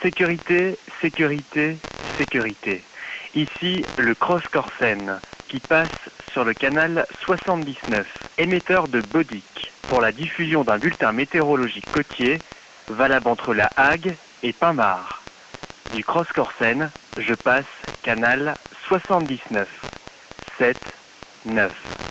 Sécurité, sécurité, sécurité. Ici, le Cross-Corsen, qui passe sur le canal 79, émetteur de Bodic, pour la diffusion d'un bulletin météorologique côtier, valable entre La Hague et Pinmar. Du Cross-Corsen, je passe canal 79, 7, 9.